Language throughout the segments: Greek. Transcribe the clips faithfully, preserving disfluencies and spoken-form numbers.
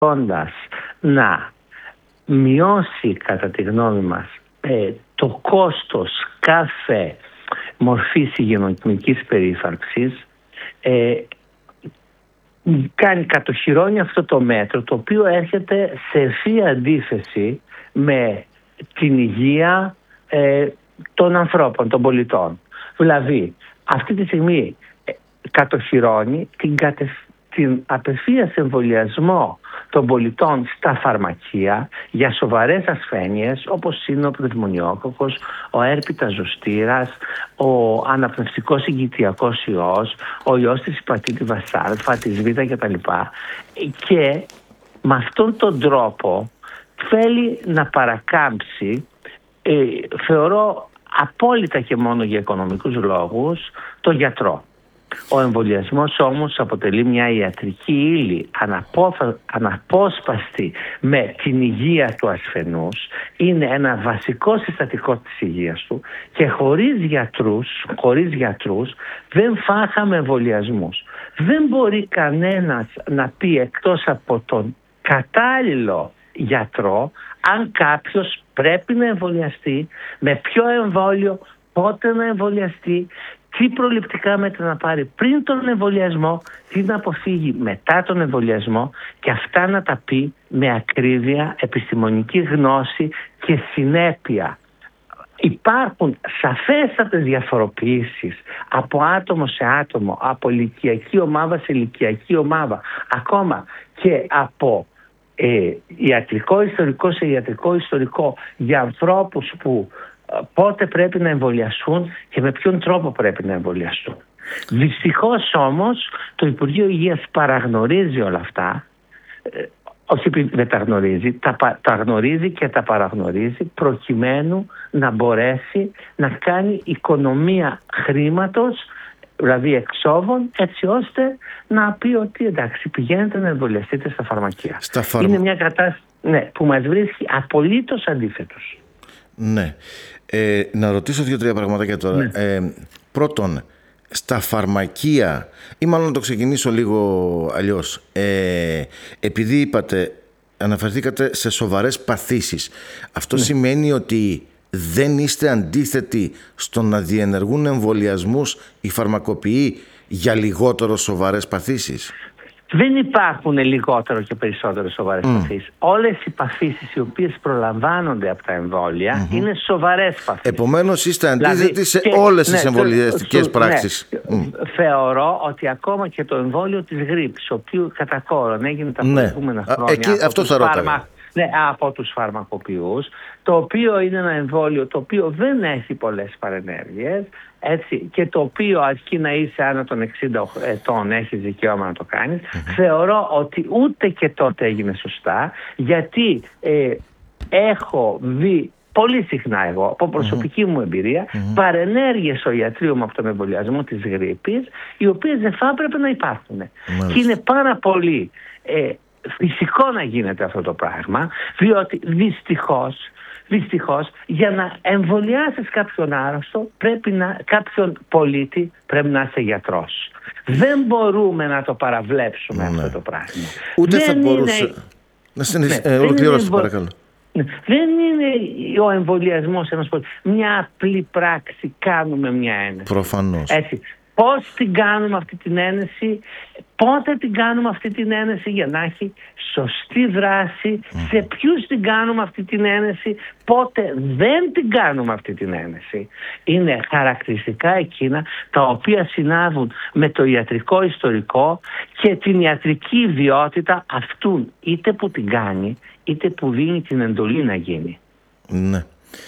προσπαθώντας να μειώσει κατά τη γνώμη μας ε, το κόστος κάθε μορφής υγειονομικής περίθαλψης, ε, κάνει κατοχυρώνει αυτό το μέτρο, το οποίο έρχεται σε ευθεία αντίθεση με την υγεία ε, των ανθρώπων, των πολιτών. Δηλαδή, αυτή τη στιγμή ε, κατοχυρώνει την, κατε, την απευθείας εμβολιασμό των πολιτών στα φαρμακεία για σοβαρές ασθένειες όπως είναι ο πνευμονιόκοκκος, ο έρπιτας ζωστήρας, ο αναπνευστικός συγκητιακός ιός, ο ιός της υπατήτηδας Α, της Β κτλ. Και με αυτόν τον τρόπο θέλει να παρακάμψει, ε, θεωρώ απόλυτα και μόνο για οικονομικούς λόγους, το γιατρό. Ο εμβολιασμός όμως αποτελεί μια ιατρική ύλη αναπόφα... αναπόσπαστη με την υγεία του ασθενούς. Είναι ένα βασικό συστατικό της υγείας του και χωρίς γιατρούς, χωρίς γιατρούς δεν θα είχαμε εμβολιασμούς. Δεν μπορεί κανένας να πει εκτός από τον κατάλληλο γιατρό αν κάποιος πρέπει να εμβολιαστεί, με ποιο εμβόλιο, πότε να εμβολιαστεί, τι προληπτικά μέτρα να πάρει πριν τον εμβολιασμό, τι να αποφύγει μετά τον εμβολιασμό, και αυτά να τα πει με ακρίβεια, επιστημονική γνώση και συνέπεια. Υπάρχουν σαφέστατες διαφοροποιήσεις από άτομο σε άτομο, από ηλικιακή ομάδα σε ηλικιακή ομάδα, ακόμα και από ε, ιατρικό ιστορικό σε ιατρικό ιστορικό, για ανθρώπους που πότε πρέπει να εμβολιαστούν και με ποιον τρόπο πρέπει να εμβολιαστούν. Δυστυχώς όμως το Υπουργείο Υγείας παραγνωρίζει όλα αυτά, ε, όχι επειδή δεν τα γνωρίζει, τα, τα γνωρίζει και τα παραγνωρίζει προκειμένου να μπορέσει να κάνει οικονομία χρήματος, δηλαδή εξόδων, έτσι ώστε να πει ότι εντάξει, πηγαίνετε να εμβολιαστείτε στα φαρμακεία. Στα φαρμα... Είναι μια κατάσταση, ναι, που μας βρίσκει απολύτως αντίθετος. Ναι. Ε, να ρωτήσω δύο-τρία πραγματάκια τώρα. Ναι. Ε, πρώτον, στα φαρμακεία, ή μάλλον να το ξεκινήσω λίγο αλλιώς, ε, επειδή είπατε, αναφερθήκατε σε σοβαρές παθήσεις, αυτό ναι. σημαίνει ότι δεν είστε αντίθετοι στο να διενεργούν εμβολιασμούς οι φαρμακοποιοί για λιγότερο σοβαρές παθήσεις? Δεν υπάρχουν λιγότερο και περισσότερο σοβαρές mm. παθήσεις. Όλες οι παθήσεις οι οποίες προλαμβάνονται από τα εμβόλια mm-hmm. είναι σοβαρές παθήσεις. Επομένως είστε αντίθετοι δηλαδή, σε και, όλες ναι, τις εμβολιαστικές πράξεις. Ναι. Mm. Θεωρώ ότι ακόμα και το εμβόλιο της γρίπης, ο οποίο κατά κόρον έγινε τα προηγούμενα ναι. χρόνια Εκεί, αυτό θα φάρμα... ναι, από τους φαρμακοποιούς, το οποίο είναι ένα εμβόλιο το οποίο δεν έχει πολλές παρενέργειες, έτσι, και το οποίο αρκεί να είσαι άνω των εξήντα ετών έχεις δικαίωμα να το κάνεις. Mm-hmm. Θεωρώ ότι ούτε και τότε έγινε σωστά, γιατί ε, έχω δει πολύ συχνά εγώ, από προσωπική mm-hmm. μου εμπειρία, mm-hmm. παρενέργειες στο ιατρείο μου από τον εμβολιασμό της γρίπης, οι οποίες δεν θα έπρεπε να υπάρχουν. Mm-hmm. Και είναι πάρα πολύ ε, φυσικό να γίνεται αυτό το πράγμα, διότι δυστυχώς Δυστυχώς, για να εμβολιάσεις κάποιον άρρωστο, πρέπει να, κάποιον πολίτη, πρέπει να είσαι γιατρός. Δεν μπορούμε να το παραβλέψουμε ναι. αυτό το πράγμα. Ούτε δεν θα μπορούσε... Είναι... Να συνεχίσει, ναι, ε, ολοκληρώσει είναι... παρακαλώ. Ναι. Δεν είναι ο εμβολιασμός ενός πολίτη. Μια απλή πράξη, κάνουμε μια ένεση. Προφανώς. Έτσι. Πώς την κάνουμε αυτή την ένεση, πότε την κάνουμε αυτή την ένεση για να έχει σωστή δράση, mm. σε ποιους την κάνουμε αυτή την ένεση, πότε δεν την κάνουμε αυτή την ένεση. Είναι χαρακτηριστικά εκείνα τα οποία συνάδουν με το ιατρικό ιστορικό και την ιατρική ιδιότητα αυτού, είτε που την κάνει, είτε που δίνει την εντολή να γίνει. Ναι.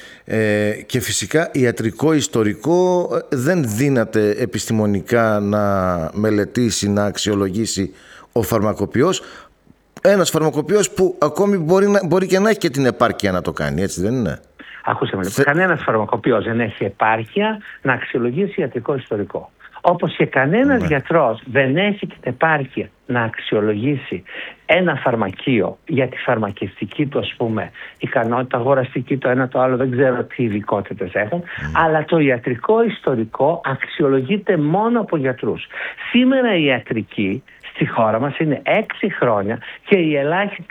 Ε, και φυσικά ιατρικό ιστορικό δεν δύναται επιστημονικά να μελετήσει, να αξιολογήσει ο φαρμακοποιός. Ένας φαρμακοποιός που ακόμη μπορεί, να, μπορεί και να έχει και την επάρκεια να το κάνει, έτσι δεν είναι? Ακούσαμε, Θε... κανένας φαρμακοποιός δεν έχει επάρκεια να αξιολογήσει ιατρικό ιστορικό. Όπως και κανένας ναι. γιατρός δεν έχει την επάρκεια να αξιολογήσει ένα φαρμακείο για τη φαρμακευτική του, ας πούμε, ικανότητα, αγοραστική το ένα το άλλο, δεν ξέρω τι ειδικότητες έχουν, mm. αλλά το ιατρικό ιστορικό αξιολογείται μόνο από γιατρούς. Σήμερα η ιατρική στη χώρα μας είναι έξι χρόνια και οι ελάχιστοι